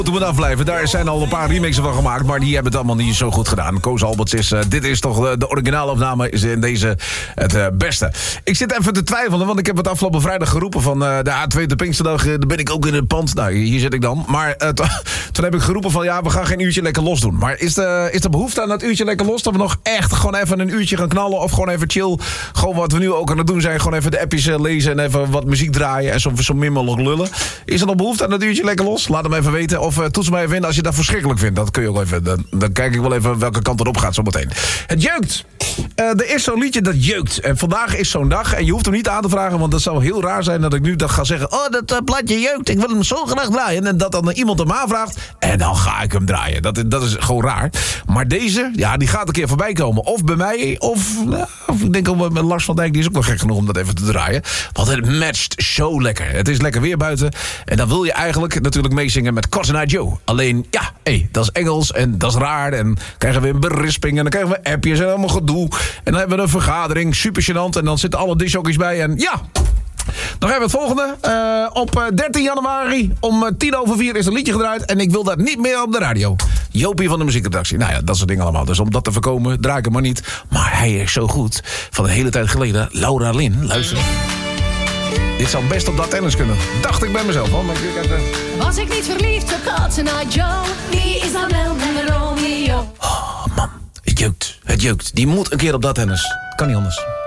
Moeten we afblijven. Daar zijn al een paar remixen van gemaakt, maar die hebben het allemaal niet zo goed gedaan. Koos Alberts is, dit is toch de originaalopname, is in deze het beste. Ik zit even te twijfelen, want ik heb het afgelopen vrijdag geroepen van de A2 de Pinksterdag, daar ben ik ook in het pand. Nou, hier zit ik dan. Maar toen heb ik geroepen van ja, we gaan geen uurtje lekker los doen. Maar is er behoefte aan dat uurtje lekker los, dat we nog echt gewoon even een uurtje gaan knallen of gewoon even chill, gewoon wat we nu ook aan het doen zijn, gewoon even de appjes lezen en even wat muziek draaien en zo min mogelijk lullen. Is er nog behoefte aan dat uurtje lekker los? Laat hem even weten. Of toets mij even in als je dat verschrikkelijk vindt. Dat kun je ook even. Dan kijk ik wel even welke kant erop gaat zometeen. Het jeukt. Er is zo'n liedje dat jeukt. En vandaag is zo'n dag. En je hoeft hem niet aan te vragen. Want dat zou heel raar zijn dat ik nu dat ga zeggen. Oh, dat plaatje jeukt. Ik wil hem zo graag draaien. En dat dan iemand hem aanvraagt. En dan ga ik hem draaien. Dat is gewoon raar. Maar deze, ja, die gaat een keer voorbij komen. Of bij mij. Of ik denk ook met Lars van Dijk. Die is ook wel gek genoeg om dat even te draaien. Want het matcht zo lekker. Het is lekker weer buiten. En dan wil je eigenlijk natuurlijk meezingen met Cotton Eye Joe. Alleen, ja, dat is Engels en dat is raar. En krijgen we een berisping en dan krijgen we appjes en allemaal gedoe. En dan hebben we een vergadering, super gênant. En dan zitten alle discjockeys bij en ja. Dan hebben we het volgende. Op 13 januari om 4:10 is een liedje gedraaid. En ik wil dat niet meer op de radio. Jopie van de muziekredactie. Nou ja, dat soort dingen allemaal. Dus om dat te voorkomen, draai ik hem maar niet. Maar hij is zo goed. Van een hele tijd geleden, Laura Lynn. Luister. Dit zou best op dat tennis kunnen. Dacht ik bij mezelf. Hoor. Maar was ik niet verliefd op Cotton Eye Joe? Wie is dan wel mijn Romeo? Oh man, het jeukt. Het jeukt. Die moet een keer op dat tennis. Kan niet anders.